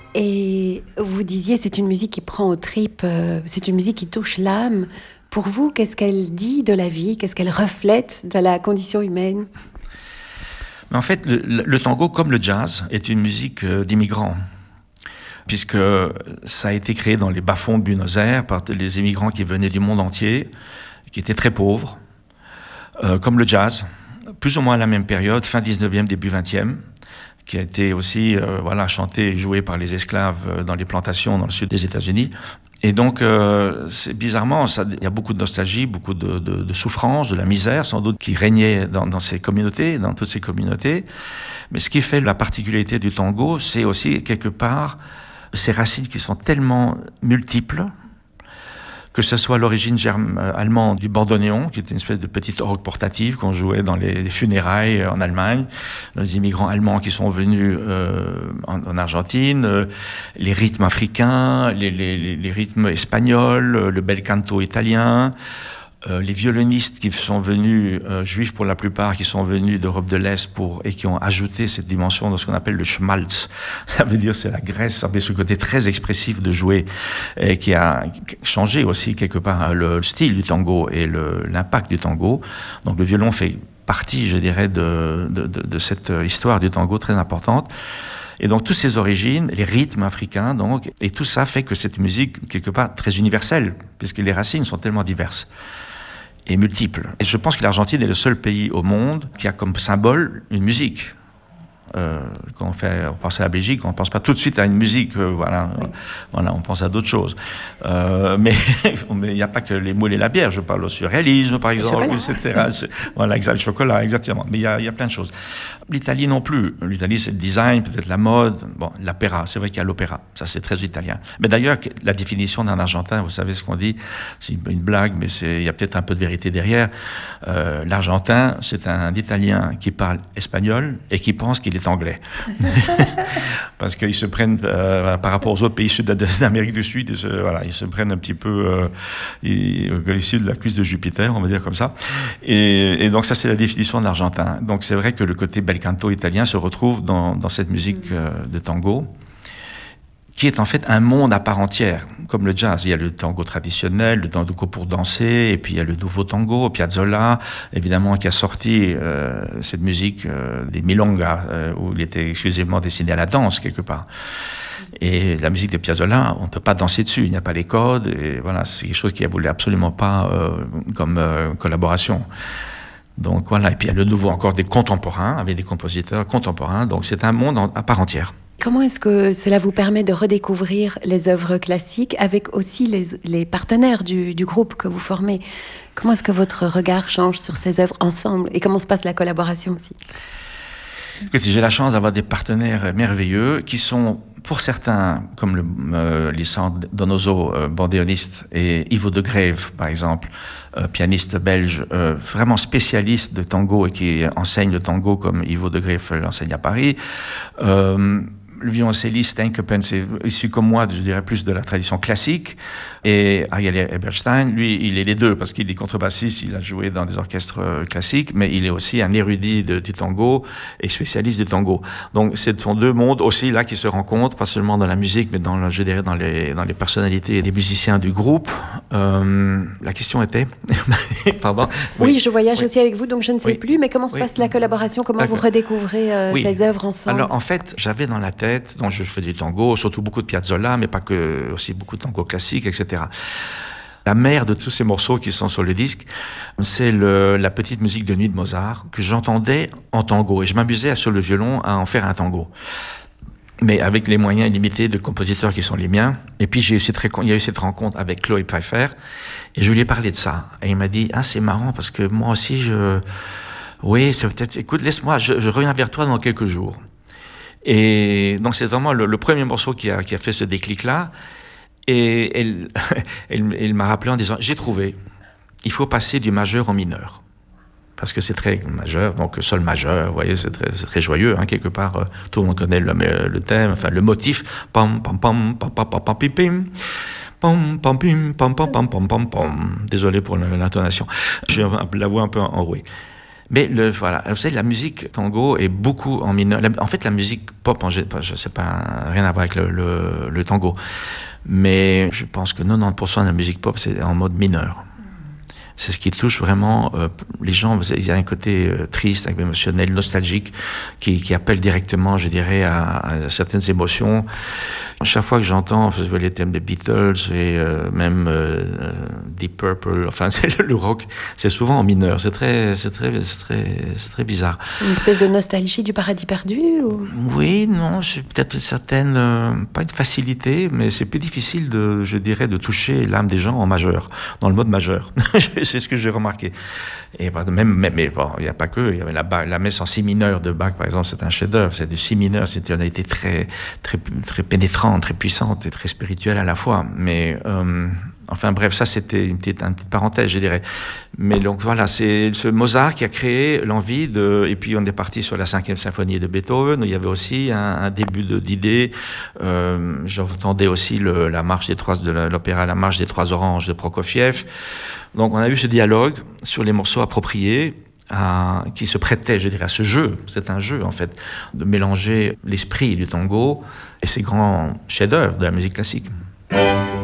Et vous disiez, c'est une musique qui prend aux tripes, c'est une musique qui touche l'âme. Pour vous, qu'est-ce qu'elle dit de la vie? Qu'est-ce qu'elle reflète de la condition humaine? Mais en fait, le tango, comme le jazz, est une musique d'immigrants, puisque ça a été créé dans les bas-fonds de Buenos Aires par les immigrants qui venaient du monde entier, qui étaient très pauvres, comme le jazz, plus ou moins à la même période, fin 19e, début 20e, qui a été aussi chanté et joué par les esclaves dans les plantations dans le sud des États-Unis. Et donc, bizarrement, il y a beaucoup de nostalgie, beaucoup de souffrance, de la misère, sans doute, qui régnait dans ces communautés, dans toutes ces communautés. Mais ce qui fait la particularité du tango, c'est aussi, quelque part, ces racines qui sont tellement multiples, que ce soit l'origine allemande du bandoneon, qui était une espèce de petite orgue portative qu'on jouait dans les funérailles en Allemagne, les immigrants allemands qui sont venus en Argentine, les rythmes africains, les rythmes espagnols, le bel canto italien, les violonistes qui sont venus, juifs pour la plupart, qui sont venus d'Europe de l'Est et qui ont ajouté cette dimension de ce qu'on appelle le schmaltz. Ça veut dire c'est la graisse, avec ce côté très expressif de jouer, et qui a changé aussi quelque part le style du tango et l'impact du tango. Donc le violon fait partie, je dirais, de cette histoire du tango très importante. Et donc, toutes ces origines, les rythmes africains, donc, et tout ça fait que cette musique, quelque part, très universelle, puisque les racines sont tellement diverses et multiples. Et je pense que l'Argentine est le seul pays au monde qui a comme symbole une musique. Quand on pense à la Belgique, on ne pense pas tout de suite à une musique, on pense à d'autres choses. Mais il n'y a pas que les moules et la bière, je parle aussi du réalisme, par exemple, etc. Voilà, exact, le chocolat, exactement. Mais il y a plein de choses. L'Italie non plus. L'Italie, c'est le design, peut-être la mode, l'opéra. C'est vrai qu'il y a l'opéra. Ça, c'est très italien. Mais d'ailleurs, la définition d'un Argentin, vous savez ce qu'on dit, c'est une blague, mais il y a peut-être un peu de vérité derrière. L'Argentin, c'est un Italien qui parle espagnol et qui pense qu'il est anglais. Parce qu'ils se prennent, par rapport aux autres pays d'Amérique du Sud, ils se prennent un petit peu issus de la cuisse de Jupiter, on va dire comme ça. Et donc ça, c'est la définition de l'Argentin. Donc c'est vrai que le côté bel canto italien se retrouve dans cette musique de tango, qui est en fait un monde à part entière, comme le jazz. Il y a le tango traditionnel, le tango pour danser, et puis il y a le nouveau tango, Piazzolla, évidemment, qui a sorti cette musique des milongas, où il était exclusivement destiné à la danse, quelque part. Et la musique de Piazzolla, on ne peut pas danser dessus, il n'y a pas les codes, et voilà, c'est quelque chose qu'il ne voulait absolument pas comme collaboration. Donc voilà, et puis il y a le nouveau encore des contemporains, avec des compositeurs contemporains, donc c'est un monde à part entière. Comment est-ce que cela vous permet de redécouvrir les œuvres classiques avec aussi les partenaires du groupe que vous formez? Comment est-ce que votre regard change sur ces œuvres ensemble et comment se passe la collaboration aussi? Écoutez, j'ai la chance d'avoir des partenaires merveilleux qui sont, pour certains, comme Lisandro Donoso, bandéoniste, et Ivo de Greve, par exemple, pianiste belge, vraiment spécialiste de tango et qui enseigne le tango comme Ivo de Greve l'enseigne à Paris. Le violoncelliste Steinköppen, c'est issu comme moi, je dirais, plus de la tradition classique. Et Ariel Eberstein, lui, il est les deux, parce qu'il est contrebassiste, il a joué dans des orchestres classiques, mais il est aussi un érudit du tango et spécialiste du tango. Donc, ce sont deux mondes aussi là qui se rencontrent, pas seulement dans la musique, mais je dirais dans les personnalités des musiciens du groupe. La question était... Pardon. Oui, je voyage aussi avec vous, donc je ne sais plus, mais comment se passe la collaboration? Comment vous redécouvrez ces œuvres ensemble? Alors, en fait, j'avais dans la tête, donc je faisais du tango, surtout beaucoup de Piazzolla, mais pas que, aussi beaucoup de tango classique, etc. La mère de tous ces morceaux qui sont sur le disque, c'est la petite musique de nuit de Mozart que j'entendais en tango. Et je m'amusais sur le violon à en faire un tango. Mais avec les moyens limités de compositeurs qui sont les miens. Et puis il y a eu cette rencontre avec Chloé Pfeiffer. Et je lui ai parlé de ça. Et il m'a dit, c'est marrant parce que moi aussi, oui, c'est peut-être... Écoute, laisse-moi, je reviens vers toi dans quelques jours. Et donc c'est vraiment le premier morceau qui a fait ce déclic-là. Et elle m'a rappelé en disant, j'ai trouvé, il faut passer du majeur au mineur. Parce que c'est très majeur, donc sol majeur, vous voyez, c'est très joyeux, hein, quelque part, tout le monde connaît le thème, enfin le motif, pam pam pam pam pam pam pam pim pim. Pam pam pam pam pam pam pam pam. Désolé pour l'intonation, j'ai la voix un peu enrouée. Mais voilà, vous savez, la musique tango est beaucoup en mineur. En fait, la musique pop, je sais pas, rien à voir avec le tango. Mais je pense que 90% de la musique pop, c'est en mode mineur. C'est ce qui touche vraiment les gens. Il y a un côté triste, émotionnel, nostalgique, qui appelle directement, je dirais, à certaines émotions. Chaque fois que j'entends les thèmes des Beatles et même Deep Purple, enfin c'est le rock, c'est souvent en mineur. C'est très bizarre. Une espèce de nostalgie du paradis perdu ou... Oui, non, c'est peut-être une certaine, pas une facilité, mais c'est plus difficile je dirais, de toucher l'âme des gens en majeur, dans le mode majeur. C'est ce que j'ai remarqué. Et mais bon, il n'y a pas que. Il y avait la messe en si mineur de Bach, par exemple, c'est un chef-d'œuvre. C'est du si mineur, c'est une tonalité très pénétrante, très puissante et très spirituelle à la fois. Mais enfin bref, ça c'était une petite parenthèse, je dirais. Mais donc voilà, c'est ce Mozart qui a créé l'envie de. Et puis on est parti sur la 5e symphonie de Beethoven. Où il y avait aussi un début d'idée. J'entendais aussi la marche des trois de l'opéra, la marche des trois oranges de Prokofiev. Donc on a eu ce dialogue sur les morceaux appropriés qui se prêtait, je dirais, à ce jeu. C'est un jeu, en fait, de mélanger l'esprit du tango et ces grands chefs-d'œuvre de la musique classique.